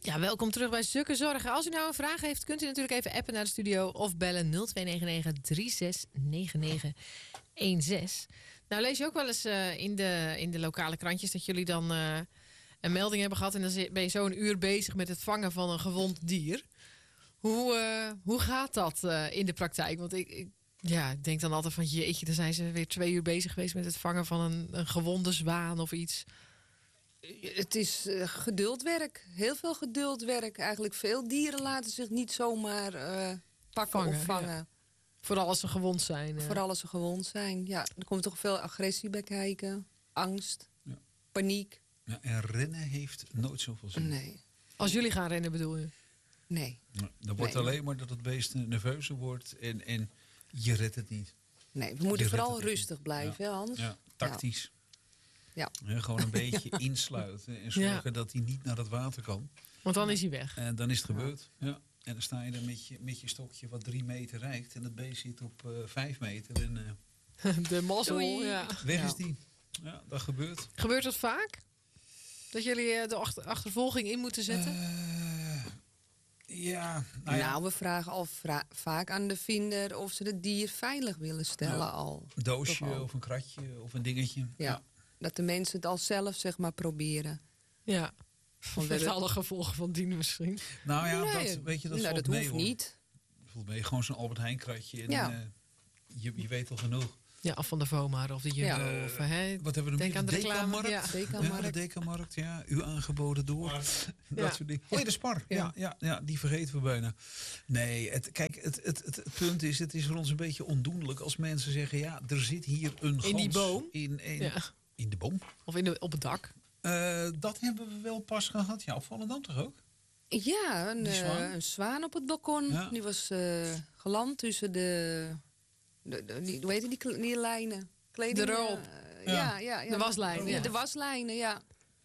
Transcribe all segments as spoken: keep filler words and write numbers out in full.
Ja, welkom terug bij Zukke Zorgen. Als u nou een vraag heeft, kunt u natuurlijk even appen naar de studio of bellen nul twee negen negen drie zes negen negen een zes. Nou, lees je ook wel eens uh, in, de, in de lokale krantjes dat jullie dan uh, een melding hebben gehad en dan ben je zo een uur bezig met het vangen van een gewond dier. Hoe, uh, hoe gaat dat uh, in de praktijk? Want ik, ik ja, ik denk dan altijd van jeetje, dan zijn ze weer twee uur bezig geweest met het vangen van een, een gewonde zwaan of iets. Het is uh, geduldwerk. Heel veel geduldwerk. Eigenlijk veel dieren laten zich niet zomaar uh, pakken vangen, of vangen. Ja. Vooral als ze gewond zijn. Uh. Vooral als ze gewond zijn, ja. Er komt toch veel agressie bij kijken. Angst. Ja. Paniek. Ja, en rennen heeft nooit zoveel zin. Nee. Als jullie gaan rennen bedoel je? Nee. Nou, dan wordt nee. alleen maar dat het beest nerveuzer wordt en, en je redt het niet. Nee, we moeten je vooral rustig blijven, ja. Hans. Ja, tactisch. Ja. Ja. Ja, gewoon een beetje insluiten en zorgen ja. dat hij niet naar het water kan. Want dan is hij weg. En dan is het gebeurd. Ja. Ja. En dan sta je er met je, met je stokje wat drie meter reikt. En het beest zit op uh, vijf meter. En, uh, de mazzel, ja. Weg is die. Ja, dat gebeurt. Gebeurt dat vaak? Dat jullie uh, de achter, achtervolging in moeten zetten? Uh, ja, nou ja. Nou, we vragen al vra- vaak aan de vinder of ze het dier veilig willen stellen ja. al. Een doosje al. Of een kratje of een dingetje. Ja. ja. Dat de mensen het al zelf, zeg maar, proberen. Ja. Met het... alle gevolgen van dien misschien. Nou ja, nee, dat, weet je, dat, nou, valt dat mee, hoeft hoor. niet. Dat valt mee. Gewoon zo'n Albert Heijn kratje. En ja. uh, je, je weet al genoeg. Ja, af van de Vomar of de Jumbo. Ja. Of, hè, wat hebben we denk nog aan de Dekamarkt. Ja. Dekamarkt. Ja, de Dekamarkt, ja. U aangeboden door. Dat ja. soort dingen. Oh ja, de Spar. Ja. Ja, ja, ja, die vergeten we bijna. Nee, het, kijk, het, het, het, het punt is, het is voor ons een beetje ondoenlijk als mensen zeggen, ja, er zit hier een gans. In die boom? In, in, ja. in de boom. Of in de, op het dak. Uh, dat hebben we wel pas gehad. Ja, op Volendam toch ook? Ja, een, zwaan? Uh, een zwaan op het balkon. Ja. Die was uh, geland tussen de, de, de die, hoe heet die, die, die lijnen? Kleding, de roop. Uh, ja. Ja, ja, ja. De waslijnen. Ja. De waslijnen, ja.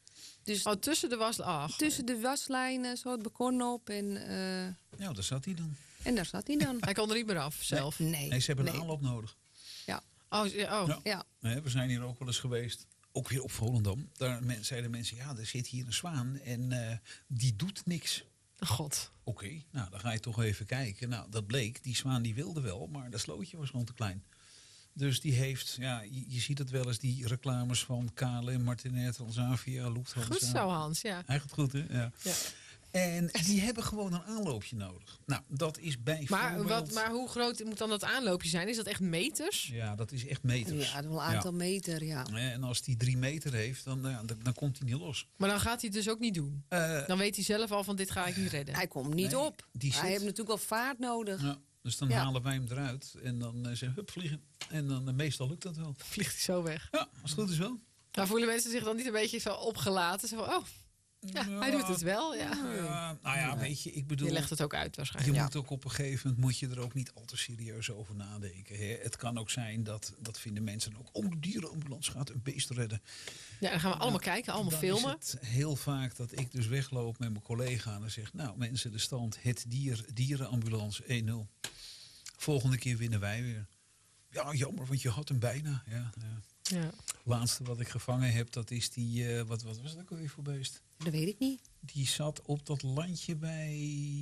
Dus oh, tussen de waslijnen? Tussen de waslijnen, zo het balkon op. En, uh, ja, daar zat hij dan. En daar zat hij dan. Hij kon er niet meer af zelf? Nee. nee, nee ze hebben nee. een aanloop nodig. Ja. Oh, ja. Oh. ja. ja. Nee, we zijn hier ook wel eens geweest. Ook weer op Volendam. Daar zeiden mensen, ja, er zit hier een zwaan en uh, die doet niks. God. Oké, okay, nou, dan ga je toch even kijken. Nou, dat bleek, die zwaan die wilde wel, maar dat slootje was gewoon te klein. Dus die heeft, ja, je, je ziet het wel eens, die reclames van K L M, Martinet, Transavia, Lufthansa. Goed zo, Hans, ja. Hij gaat goed, hè? Ja. ja. En die hebben gewoon een aanloopje nodig. Nou, dat is bijvoorbeeld... Maar, wat, maar hoe groot moet dan dat aanloopje zijn? Is dat echt meters? Ja, dat is echt meters. Ja, wel een aantal ja. meter, ja. En als die drie meter heeft, dan, dan, dan komt hij niet los. Maar dan gaat hij het dus ook niet doen? Uh, dan weet hij zelf al van dit ga ik niet redden? Hij komt niet nee, op. Hij zit... heeft natuurlijk wel vaart nodig. Ja, dus dan ja. halen wij hem eruit en dan uh, zeggen hup, vliegen. En dan uh, meestal lukt dat wel. Vliegt hij zo weg? Ja, als het goed is wel. Maar voelen mensen zich dan niet een beetje zo opgelaten? Zo van, oh... Ja, ja, hij doet het wel, ja. ja. Nou ja, weet je, ik bedoel... Je legt het ook uit waarschijnlijk. Je ja. moet ook op een gegeven moment, moet je er ook niet al te serieus over nadenken. Hè? Het kan ook zijn, dat, dat vinden mensen ook, oh, de dierenambulance gaat een beest redden. Ja, dan gaan we allemaal nou, kijken, allemaal dan filmen. Is het heel vaak dat ik dus wegloop met mijn collega en zeg, nou mensen, de stand, het dier, dierenambulance één nul. Volgende keer winnen wij weer. Ja, jammer, want je had hem bijna. Ja, ja. Ja. Laatste wat ik gevangen heb, dat is die, uh, wat, wat was dat ook alweer voor beest? Dat weet ik niet. Die zat op dat landje bij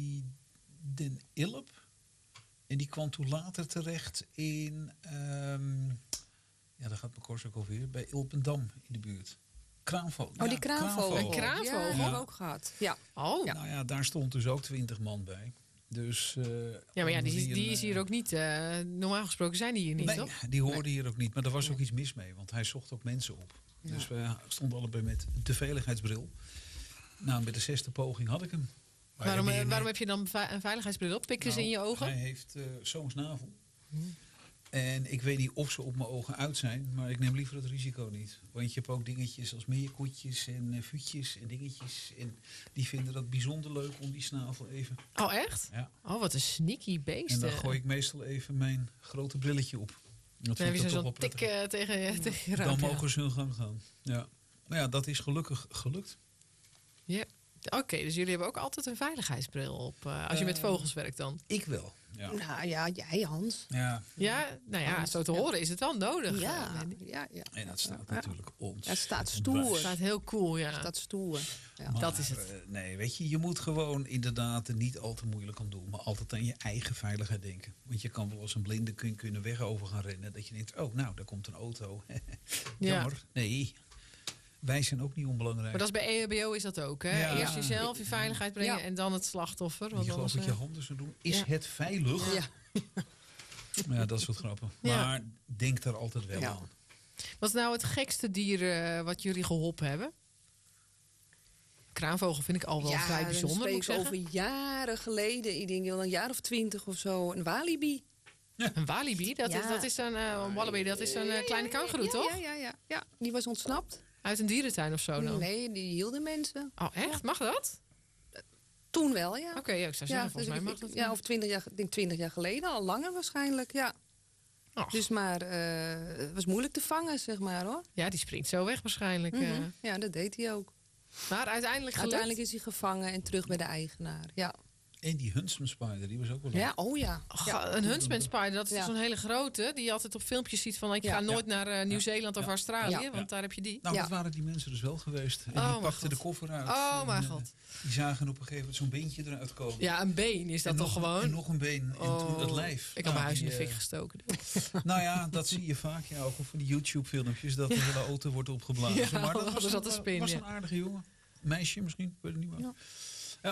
Den Ilp. En die kwam toen later terecht in, um, ja, daar gaat mijn kors ook alweer, bij Ilpendam in de buurt. Kraanvogel. Oh, die kraanvogel. Een kraanvogel? Ja, die hebben we ook gehad. Ja. Oh. Ja. Nou ja, daar stond dus ook twintig man bij. Dus, uh, ja, maar ja, die, die, die is hier ook niet. Uh, normaal gesproken zijn die hier niet, nee, toch? die hoorde nee. hier ook niet. Maar er was nee. ook iets mis mee, want hij zocht ook mensen op. Ja. Dus we stonden allebei met de veiligheidsbril. Nou, bij de zesde poging had ik hem. Waarom, uh, waarom heb je dan een veiligheidsbril op? Pikken nou, ze in je ogen? Hij heeft uh, zo'n snavel. Hmm. En ik weet niet of ze op mijn ogen uit zijn, maar ik neem liever het risico niet. Want je hebt ook dingetjes als meerkoetjes en uh, vuutjes en dingetjes. En die vinden dat bijzonder leuk om die snavel even... Oh, echt? Ja. Oh, wat een sneaky beest. En dan gooi ik meestal even mijn grote brilletje op. Dat dan heb je zo'n tik uh, tegen, ja. tegen je raam. Dan mogen ze hun gang gaan. Ja. Maar ja, dat is gelukkig gelukt. Ja. Oké, dus jullie hebben ook altijd een veiligheidsbril op. Uh, als je met Uh, vogels werkt dan. Ik wel. Ja. Nou ja, jij Hans. Ja. Ja, nou ja, zo te Ja. horen is het wel nodig. Ja, Uh, ja, ja. En dat staat Ja. natuurlijk ons. Ja, het staat stoer. Het staat heel cool, ja. Het staat stoer. Ja. Maar, dat is het. eh, nee, weet je, je moet gewoon inderdaad er niet al te moeilijk aan doen. Maar altijd aan je eigen veiligheid denken. Want je kan wel als een blinde kun, kun je een weg over gaan rennen. Dat je denkt, oh nou, daar komt een auto. Jammer. Nee, wij zijn ook niet onbelangrijk. Maar dat is bij E H B O is dat ook, hè? Ja. Eerst jezelf in veiligheid brengen Ja. en dan het slachtoffer. je Want gelooft anders, wat je uh, handen zo doen. Is ja. het veilig? Ja. Ja, dat soort grappen. Ja. Maar denk daar altijd wel Ja. aan. Wat is nou het gekste dier uh, wat jullie geholpen hebben? Kraanvogel vind ik al wel ja, vrij dan bijzonder, moet ik spreken zeggen. over jaren geleden. Ik denk wel een jaar of twintig of zo. Een walibi. Een walibi, dat, Ja. is, dat is een uh, een wallaby, dat is een uh, kleine kangoeroe, ja, toch? Ja, ja, ja, ja. Die was ontsnapt. Uit een dierentuin of zo dan? Nee, die hielden mensen. Oh, echt? Mag dat? Toen wel, ja. Oké, ja, ik zou zeggen, volgens dus mij ik- mag dat. Ja, of twintig jaar, ik denk twintig jaar geleden, al langer waarschijnlijk, ja. Och, Dus maar, eh, het was moeilijk te vangen, zeg maar, hoor. ja, die springt zo weg waarschijnlijk. uh. Mhm. Ja, dat deed hij ook. Maar uiteindelijk gelukt. Uiteindelijk is hij gevangen en terug bij de eigenaar, ja. En die Huntsman Spider, die was ook wel leuk. Ja, oh ja. Och, ja. een huntsman spider, dat is Ja. zo'n hele grote. Die je altijd op filmpjes ziet van ik Ja. ga nooit naar uh, Nieuw-Zeeland of Ja. Australië. Ja. Want Ja. daar heb je die. Nou, Ja. dat waren die mensen dus wel geweest. En Oh, die mijn pakten de God. koffer uit. Oh, En, mijn eh, God. Die zagen op een gegeven moment zo'n beentje eruit komen. Ja, een been is dat en toch nog, gewoon? En nog een been. En toen het lijf. Ik had mijn Nou, huis in de die, fik eh, gestoken. Nou ja, dat zie je vaak. Ja, ook van die YouTube-filmpjes. Dat de hele auto wordt opgeblazen. Ja, maar dat er was, zat een een, spin, was ja. een aardige jongen. Meisje misschien, ik weet het niet meer. Ja. Ja.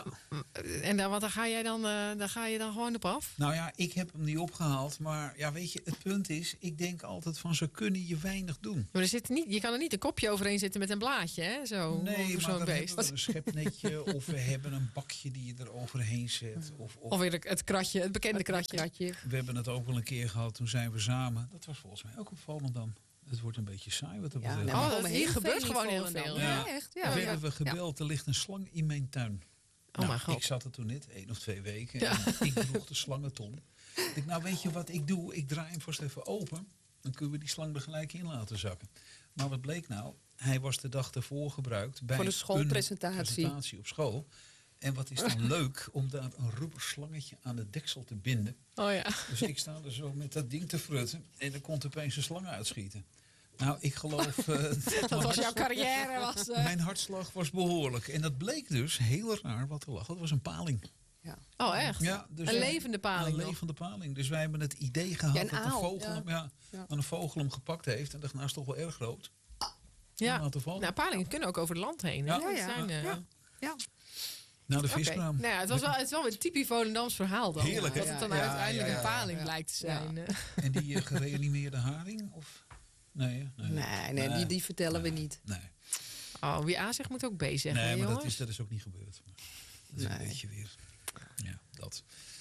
En dan, want daar ga jij dan, uh, daar ga je dan gewoon op af? Nou ja, ik heb hem niet opgehaald. Maar ja, weet je, het punt is... Ik denk altijd van, ze kunnen je weinig doen. Maar er zit niet, je kan er niet een kopje overheen zitten met een blaadje, hè? Zo, Nee, voor maar zo'n dan beest. hebben we een schepnetje. Of we hebben een bakje die je er overheen zet. Of, of, Of weer het- het kratje, het bekende kratje. Kratje. we hebben het ook wel een keer gehad. Toen zijn we samen. Dat was volgens mij ook opvallend dan. Het wordt een beetje saai wat dat Ja, betreft. nee, Oh, maar dat- er hier komen gebeurt veel gewoon in heel Volendam. veel. Ja, Ja. echt. Ja, Of ja. hebben we gebeld, er ligt een slang in mijn tuin. Oh Nou, mijn god. ik zat er toen net, één of twee weken. Ja. En ik droeg de slangenton. Ik denk, nou weet je wat ik doe? Ik draai hem vast even open. Dan kunnen we die slang er gelijk in laten zakken. Maar wat bleek nou? Hij was de dag ervoor gebruikt bij Voor de een schoolpresentatie. presentatie op school. En wat is dan leuk om daar een rubber slangetje aan het deksel te binden. Oh ja. Dus ik sta er zo met dat ding te frutten. En er komt opeens een slang uitschieten. Nou, ik geloof... eh, Dat was jouw carrière. Was, uh... Mijn hartslag was behoorlijk. En dat bleek dus heel raar wat er lag. Dat was een paling. Ja. Oh echt? Ja, dus Een wij- levende paling Een nog. levende paling. Dus wij hebben het idee gehad Ja, een dat, een aal, vogel ja. Hem, ja, Ja. dat een vogel hem gepakt heeft. En dacht, nou is toch wel erg groot. Ja. Laten vallen. Nou, palingen kunnen ook over het land heen. Hè? Ja. Dat Ja, ja. zijn, uh... Ja. Ja. Nou, de Oké. viskraam. Nou ja, het, was wel, het is wel een typisch Volendams verhaal dan. Heerlijk, hè? Dat het dan Ja, uiteindelijk ja, ja, een paling ja. blijkt te Ja. zijn. eh. En die uh, gereanimeerde haring? Of? Nee, hè? nee. Nee, nee, die, die vertellen we niet. Nee, Oh, wie A zegt moet ook B zeggen, nee hè, maar dat jongens? is, dat is ook niet gebeurd. Dat is een Nee. beetje weer... Ja, dat.